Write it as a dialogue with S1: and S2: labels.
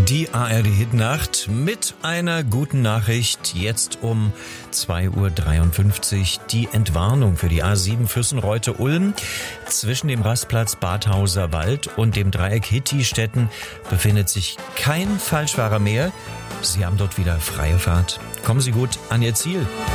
S1: Die ARD-Hitnacht mit einer guten Nachricht. Jetzt um 2:53 Uhr die Entwarnung für die A7 Füssenreute-Ulm. Zwischen dem Rastplatz Badhauser Wald und dem Dreieck Hitti-Stetten befindet sich kein Falschfahrer mehr. Sie haben dort wieder freie Fahrt. Kommen Sie gut an Ihr Ziel.